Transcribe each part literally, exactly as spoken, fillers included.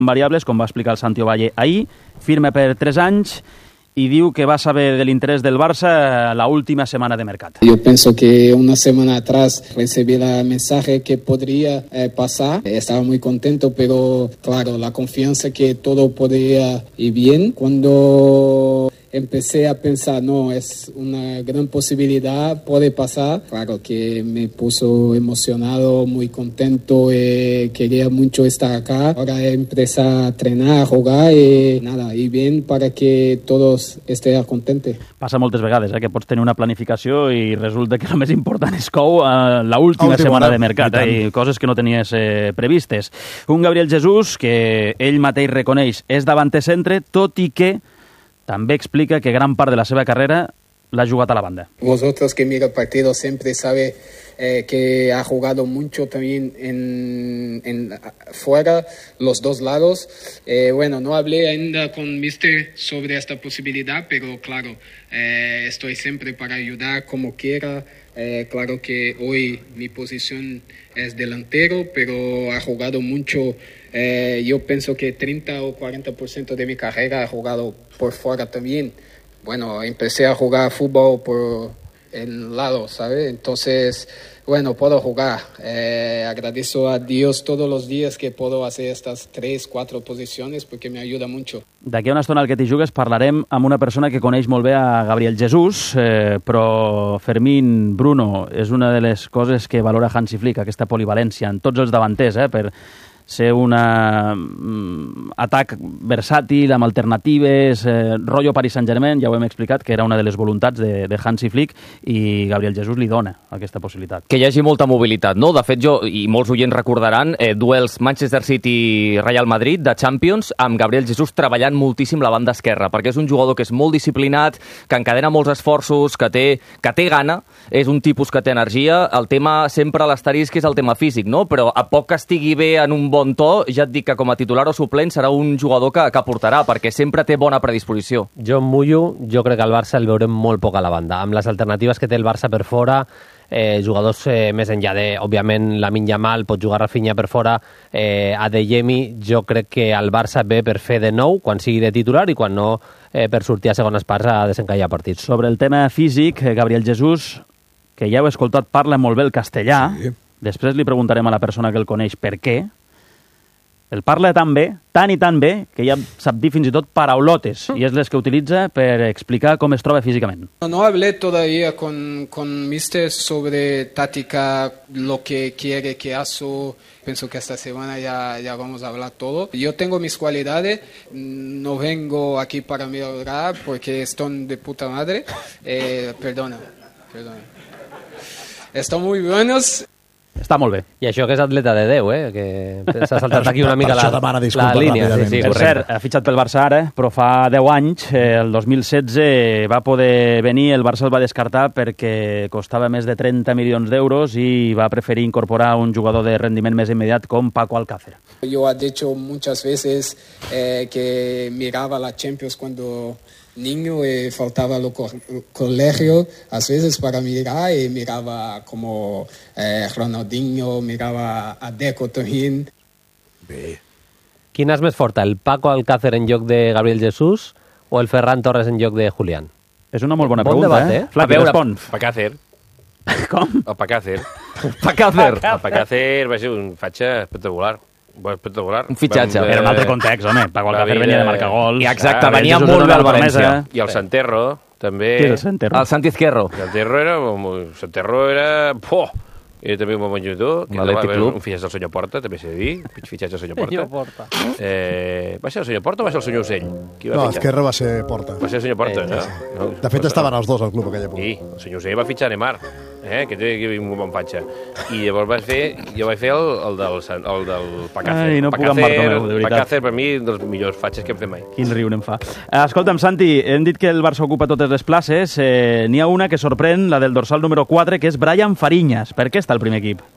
variables, com va explicar el Santi Ovalle ahir, firma per tres anys y diu que va a saber del interés del Barça la última semana de mercat. Yo pienso que una semana atrás recibí el mensaje que podría eh, pasar. Estaba muy contento, pero claro, la confianza que todo podría ir bien. Cuando empecé a pensar, no, es una gran posibilidad, puede pasar. Claro que me puso emocionado, muy contento, eh, quería mucho estar acá. Ahora empecé a entrenar, a jugar y nada, y bien para que todos estén contentos. Passa moltes vegades, eh, que pots tenir una planificació i resulta que el més important és cou a l'última setmana de mercat, eh, i coses que no tenies eh, previstes. Un Gabriel Jesús que ell mateix reconeix és davanter centre, tot i que també explica que gran part de la seva carrera l'ha jugat a la banda. Vosotros que mira el partido siempre sabe eh, que ha jugado mucho también en, en fuera, los dos lados. Eh, bueno, no hablé ainda con Mister sobre esta posibilidad, pero claro, eh, estoy siempre para ayudar como quiera. Eh, claro que hoy mi posición es delantero, pero ha jugado mucho. Eh, yo pienso que treinta o cuarenta por ciento de mi carrera ha jugado por fuera también. Bueno, empecé a jugar fútbol por el lado, ¿sabes? Entonces, bueno, puedo jugar. Eh, agradezco a Dios todos los días que puedo hacer estas tres, cuatro posiciones porque me ayuda mucho. D'aquí a una estona al que t'hi jugues parlarem amb una persona que coneix molt bé a Gabriel Jesús, eh, però Fermín Bruno és una de les coses que valora Hansi Flick, aquesta polivalència en tots els davanters, eh, per ser un uh, atac versàtil, amb alternatives, eh, rotllo Paris Saint-Germain, ja ho hem explicat, que era una de les voluntats de, de Hansi Flick, i Gabriel Jesús li dona aquesta possibilitat. Que hi hagi molta mobilitat, no? De fet, jo, i molts oients recordaran, eh, duels Manchester City-Real Madrid de Champions, amb Gabriel Jesús treballant moltíssim la banda esquerra, perquè és un jugador que és molt disciplinat, que encadena molts esforços, que té, que té gana, és un tipus que té energia. El tema sempre a l'asterisc és el tema físic, no? Però a poc que estigui bé en un bon to, ja et dic que com a titular o suplent serà un jugador que, que aportarà, perquè sempre té bona predisposició. Jo em mullo, jo crec que el Barça el veurem molt poc a la banda. Amb les alternatives que té el Barça per fora, eh, jugadors eh, més enllà de, òbviament, Lamine Yamal, pot jugar Rafinha per fora, eh, Adeyemi, jo crec que el Barça ve per fer de nou, quan sigui de titular i quan no eh, per sortir a segones parts a desencallar partits. Sobre el tema físic, Gabriel Jesús, que ja heu escoltat, parla molt bé el castellà. Sí. Després li preguntarem a la persona que el coneix per què. El parla tan bé, tan i tan bé, que ja sap dir fins i tot paraulotes, i és les que utilitza per explicar com es troba físicament. No hablé todavía con, con Mister sobre táctica, lo que quiere que haga. Pienso que esta semana ya, ya vamos a hablar todo. Yo tengo mis cualidades, no vengo aquí para mejorar porque están de puta madre. Eh, perdona, perdona. Están muy buenos. Està molt bé. I això que és atleta de Déu, eh? Que s'ha saltat aquí una mica la, la línia. Sí, sí, per cert, ha fitxat pel Barça ara, però fa deu anys, eh, el dos mil setze, va poder venir, el Barça el va descartar perquè costava més de trenta milions d'euros i va preferir incorporar un jugador de rendiment més immediat com Paco Alcácer. Yo he dicho muchas veces eh, que miraba la Champions cuando niño y faltaba al co colegio a veces para mirar y miraba como eh, Ronaldinho, miraba a Deco también. Bé. Quin és més forta, el Paco Alcácer en lloc de Gabriel Jesús o el Ferran Torres en lloc de Julián? És una molt bona bon pregunta, debat, eh? eh? Flavi, respon. Pacácer. Com? El Pacácer. Pacácer. El Pacácer va ser un fatxa espectacular. espectacular. Un fitxatge. Vam, Era un altre context, home. Paco Alcácer venia de marcar gols. I exacte, Ah, venia Jesús molt bé era al una València. promesa. I el Santerro, també. Qui és el Santerro? El Santi Izquierdo. Santerro era... El Santerro era... Poh! I també un bon jugador. L'Atlètic Club. Un fitxatge del senyor Porta, també s'ha de dir. Fitxatge del senyor Porta. Senyor Porta. Eh, va ser el senyor Porta o va ser el senyor Ocell? Qui va No, fitxar? Esquerra va ser Porta. Va ser el senyor Porta, Eh, no? sí. no? De fet, estaven els dos al club aquella època. Sí, el senyor Ocell va fitxar Neymar, eh? que té un bon patxa. I llavors vaig fer, jo vaig fer el, el del, el del Pacácer. Ai, no puc amb Pacácer, Bartomeu, de veritat. Pacácer, per mi, un dels millors fatxes que hem fet mai. Quin riure em fa. Eh, escolta'm, Santi, hem dit que el Barça ocupa totes les places. Eh, N'hi ha una que sorprèn, la del dorsal número quatre, que és Brian Fariñas. Per què està al primer equip?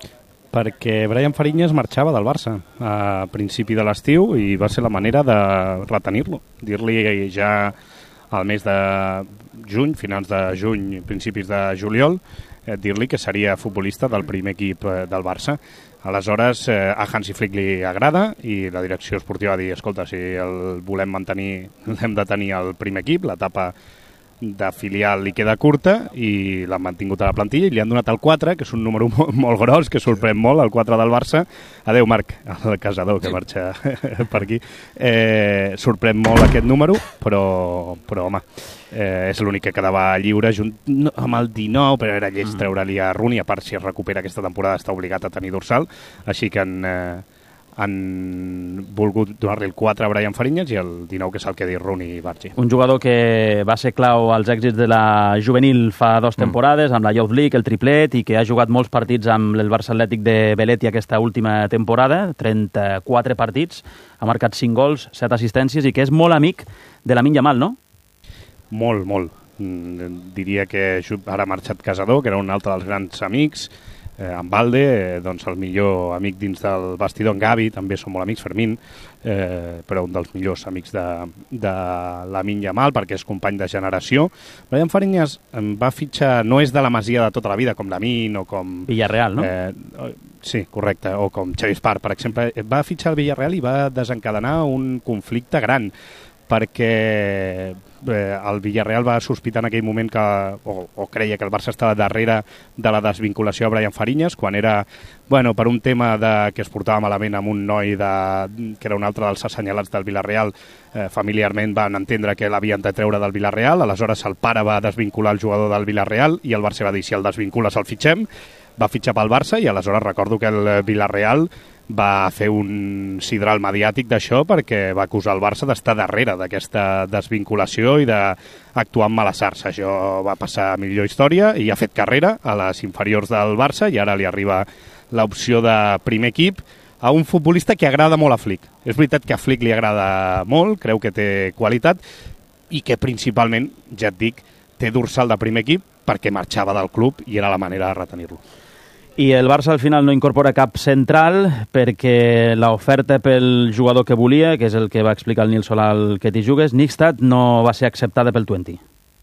Perquè Brian Fariñas marxava del Barça a principi de l'estiu i va ser la manera de retenir-lo. Dir-li ja al mes de juny, finals de juny, principis de juliol, eh, dir-li que seria futbolista del primer equip eh, del Barça. Aleshores, eh, a Hansi Flick li agrada i la direcció esportiva va dir, escolta, si el volem mantenir, l'hem de tenir al primer equip, l'etapa de filial li queda curta i l'han mantingut a la plantilla i li han donat el quatre, que és un número molt, molt gros, que sorprèn molt, el quatre del Barça. Adéu, Marc, el casador que sí. marxa per aquí. Eh, sorprèn molt aquest número, però, però home, eh, és l'únic que quedava lliure junt no, amb el dinou, però era lleig treure-li a Rooney, a part si es recupera aquesta temporada està obligat a tenir dorsal, així que en... Eh, han volgut donar-li el quatre a Brian Fariñas i el dinou, que és el que diu Rooney i Bargi. Un jugador que va ser clau als èxits de la juvenil fa dues temporades, mm. amb la Youth League, el triplet, i que ha jugat molts partits amb el Barça Atlètic de Belletti aquesta última temporada, trenta-quatre partits, ha marcat cinc gols, set assistències, i que és molt amic de Lamine Yamal, no? Molt, molt. Mm, diria que ara ha marxat Casador, que era un altre dels grans amics, Eh, en Valde, eh, doncs el millor amic dins del vestidor, en Gavi, també són molt amics, Fermín, eh, però un dels millors amics de, de Lamine Yamal, perquè és company de generació. Brian Fariñas va fitxar, no és de la Masia de tota la vida, com Lamine o com... Villarreal, no? Eh, sí, correcte, o com Xavi Espart, per exemple. Va fitxar el Villarreal i va desencadenar un conflicte gran, perquè eh, el Villarreal va sospitar en aquell moment que, o, o creia que el Barça estava darrere de la desvinculació a Brian Fariñas, quan era, bueno, per un tema de, que es portava malament amb un noi de, que era un altre dels assenyalats del Villarreal, eh, familiarment van entendre que l'havien de treure del Villarreal, aleshores el pare va desvincular el jugador del Villarreal i el Barça va dir, si el desvincules el fitxem, va fitxar pel Barça i aleshores recordo que el Villarreal va fer un sidral mediàtic d'això perquè va acusar el Barça d'estar darrere d'aquesta desvinculació i d'actuar amb mala sarsa. Això va passar a millor història i ha fet carrera a les inferiors del Barça i ara li arriba l'opció de primer equip a un futbolista que agrada molt a Flick. És veritat que a Flick li agrada molt, creu que té qualitat i que principalment, ja et dic, té dorsal de primer equip perquè marxava del club i era la manera de retenir-lo. I el Barça al final no incorpora cap central perquè l'oferta pel jugador que volia, que és el que va explicar el Nil Solà al Que t'hi jugues, Nixtat, no va ser acceptada pel Twente.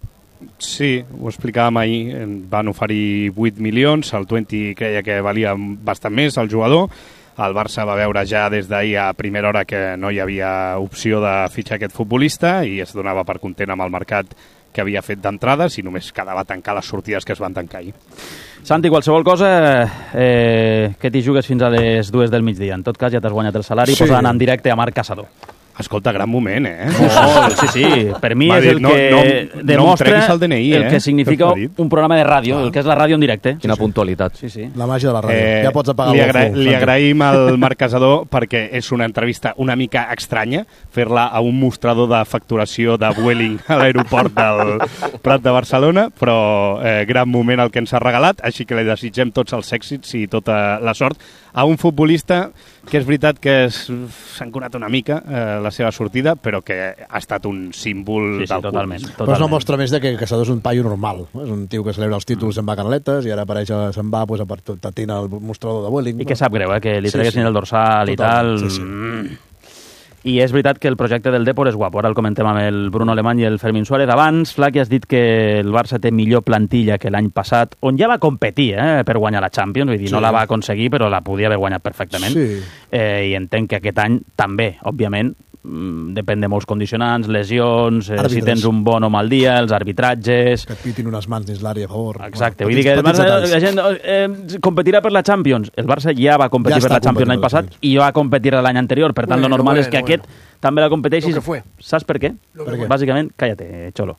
Sí, ho explicàvem ahir, van oferir vuit milions, el Twente creia que valia bastant més el jugador, el Barça va veure ja des d'ahir a primera hora que no hi havia opció de fitxar aquest futbolista i es donava per content amb el mercat que havia fet d'entrades i només quedava tancar les sortides que es van tancar ahir. Santi, qualsevol cosa, eh, que t'hi jugues fins a les dues del migdia. En tot cas, ja t'has guanyat el salari sí. posant en directe a Marc Casador. Escolta, gran moment, eh? Oh, sí, sí. Per mi és el no, que no, demostra no el, D N I, el eh? que significa un programa de ràdio, el que és la ràdio en directe. Quina sí, puntualitat. Sí, sí. La màgia de la ràdio. Eh, ja pots apagar li el agra full. Li agraïm al Marc Casador perquè és una entrevista una mica estranya, fer-la a un mostrador de facturació de Vueling a l'aeroport del Prat de Barcelona, però eh, gran moment el que ens ha regalat, així que li desitgem tots els èxits i tota la sort a un futbolista que és veritat que s'ha enconat una mica eh, la seva sortida, però que ha estat un símbol sí, sí, del totalment, club. totalment. Però és una mostra més de que Casador és un paio normal. És un tio que celebra els títols mm. en va canaletes i ara apareix, se'n va pues, a tatina el mostrador de Vueling. I que sap greu, eh, que li sí, treguessin sí. el dorsal Total, i tal. Sí, sí. Mm. I és veritat que el projecte del Depor és guapo. Ara el comentem amb el Bruno Alemany i el Fermín Suárez. Abans, Flac, has dit que el Barça té millor plantilla que l'any passat, on ja va competir eh, per guanyar la Champions. Vull dir, sí. no la va aconseguir, però la podia haver guanyat perfectament. Sí. Eh, I entenc que aquest any també, òbviament, depèn de molts condicionants, lesions, eh, si tens un bon o mal dia, els arbitratges... Que et pitin unes mans dins l'àrea a favor. Exacte, vull dir que el Barça, la gent eh, competirà per la Champions. El Barça ja va competir ja per la Champions l'any passat i va competir l'any anterior, per tant, bueno, lo normal bueno, és que bueno. aquest també la competeixi. Saps per què? Per què? Bàsicament, cállate, Cholo.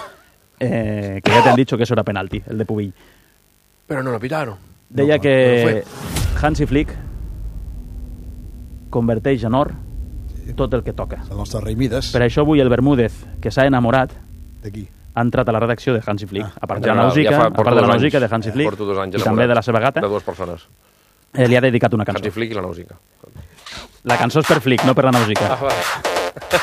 Eh, que ja t'han dit que eso era penalti, el de Pubill. Pero no lo pitaron. Deia no, que Hansi Flick converteix en or tot el que toca. El nostre rei Mides. Per això avui el Bermúdez, que s'ha enamorat, d'aquí ha entrat a la redacció de Hansi Flick. Ah, a part de la música, ja fa, a part de la música de Hansi Flick porto dos anys i també de la seva gata, de dues persones. Eh, li ha dedicat una cançó. Hansi Flick i la música. La cançó és per Flick, no per la música. Ah, va.